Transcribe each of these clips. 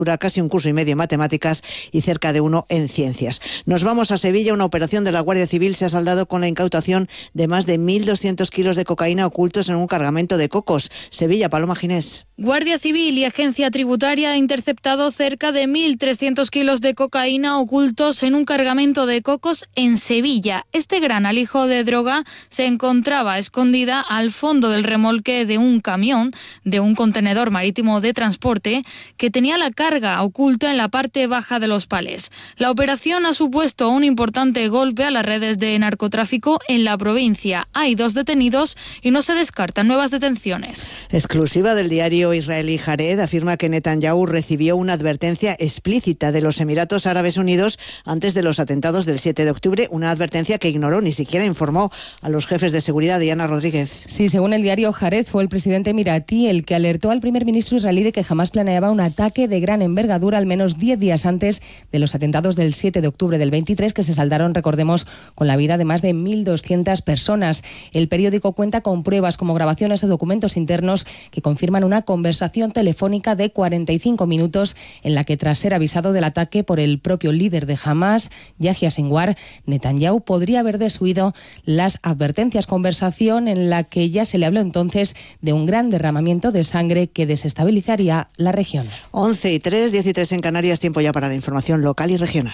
casi un curso y medio en matemáticas y cerca de uno en ciencias. Nos vamos a Sevilla. Una operación de la Guardia Civil se ha saldado con la incautación de más de 1.200 kilos de cocaína ocultos en un cargamento de cocos. Sevilla, Paloma Ginés. Guardia Civil y Agencia Tributaria ha interceptado cerca de 1.300 kilos de cocaína ocultos en un cargamento de cocos en Sevilla. Este gran alijo de droga se encontraba escondida al fondo del remolque de un camión, de un contenedor marítimo de transporte, que tenía la carga oculta en la parte baja de los palés. La operación ha supuesto un importante golpe a las redes de narcotráfico en la provincia. Hay 2 detenidos y no se descartan nuevas detenciones. Exclusiva del diario israelí Haaretz afirma que Netanyahu recibió una advertencia explícita de los Emiratos Árabes Unidos antes de los atentados del 7 de octubre, una advertencia que ignoró, ni siquiera informó a los jefes de seguridad. Diana Rodríguez. Sí, según el diario Haaretz, fue el presidente emiratí el que alertó al primer ministro israelí de que jamás planeaba un ataque de gran envergadura al menos 10 días antes de los atentados del 7 de octubre del 23, que se saldaron, recordemos, con la vida de más de 1.200 personas. El periódico cuenta con pruebas como grabaciones o documentos internos que confirman una conversación telefónica de 45 minutos en la que, tras ser avisado del ataque por el propio líder de Hamás, Yahya Sinwar, Netanyahu podría haber desoído las advertencias. Conversación en la que ya se le habló entonces de un gran derramamiento de sangre que desestabilizaría la región. 11:03, 10:03 en Canarias, tiempo ya para la información local y regional.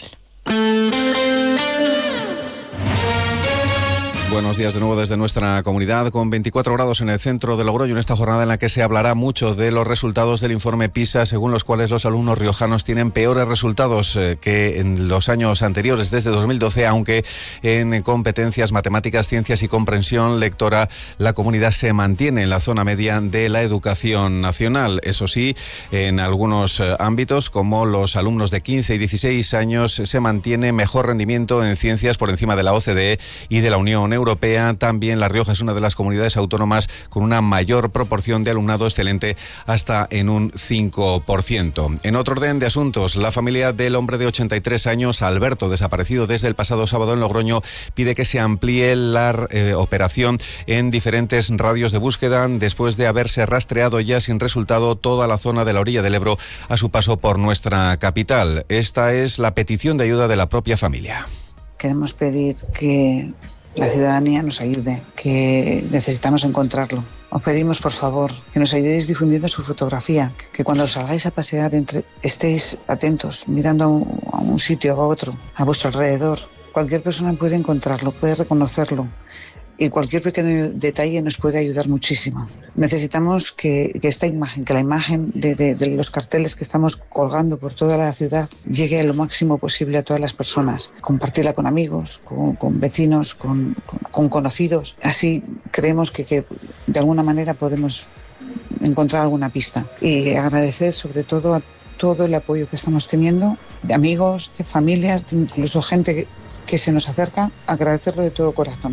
Buenos días de nuevo desde nuestra comunidad, con 24 grados en el centro de Logroño, en esta jornada en la que se hablará mucho de los resultados del informe PISA, según los cuales los alumnos riojanos tienen peores resultados que en los años anteriores, desde 2012, aunque en competencias matemáticas, ciencias y comprensión lectora la comunidad se mantiene en la zona media de la educación nacional. Eso sí, en algunos ámbitos, como los alumnos de 15 y 16 años, se mantiene mejor rendimiento en ciencias por encima de la OCDE y de la Unión Europea. También La Rioja es una de las comunidades autónomas con una mayor proporción de alumnado excelente, hasta en un 5%. En otro orden de asuntos, la familia del hombre de 83 años, Alberto, desaparecido desde el pasado sábado en Logroño, pide que se amplíe la operación en diferentes radios de búsqueda después de haberse rastreado ya sin resultado toda la zona de la orilla del Ebro a su paso por nuestra capital. Esta es la petición de ayuda de la propia familia. Queremos pedir que la ciudadanía nos ayude, que necesitamos encontrarlo. Os pedimos, por favor, que nos ayudéis difundiendo su fotografía, que cuando salgáis a pasear estéis atentos, mirando a un sitio o a otro, a vuestro alrededor. Cualquier persona puede encontrarlo, puede reconocerlo, y cualquier pequeño detalle nos puede ayudar muchísimo. Necesitamos que esta imagen, que la imagen de los carteles que estamos colgando por toda la ciudad llegue lo máximo posible a todas las personas. Compartirla con amigos, con vecinos, con conocidos. Así creemos que de alguna manera podemos encontrar alguna pista. Y agradecer sobre todo a todo el apoyo que estamos teniendo, de amigos, de familias, de incluso gente que se nos acerca. Agradecerlo de todo corazón.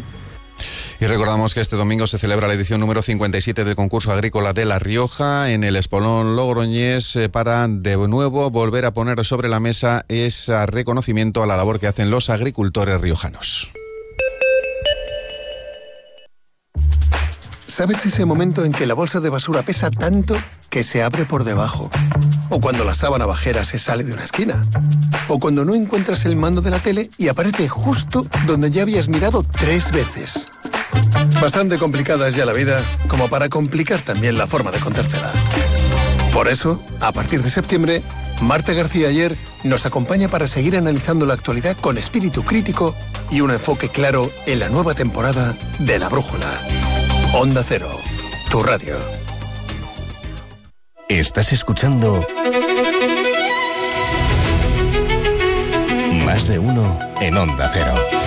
Y recordamos que este domingo se celebra la edición número 57 del concurso agrícola de La Rioja en el Espolón logroñés, para de nuevo volver a poner sobre la mesa ese reconocimiento a la labor que hacen los agricultores riojanos. ¿Sabes ese momento en que la bolsa de basura pesa tanto que se abre por debajo? O cuando la sábana bajera se sale de una esquina. O cuando no encuentras el mando de la tele y aparece justo donde ya habías mirado 3 veces. Bastante complicada es ya la vida como para complicar también la forma de contártela. Por eso, a partir de septiembre, Marta García Ayer nos acompaña para seguir analizando la actualidad con espíritu crítico y un enfoque claro en la nueva temporada de La Brújula. Onda Cero, tu radio. Estás escuchando Más de Uno en Onda Cero.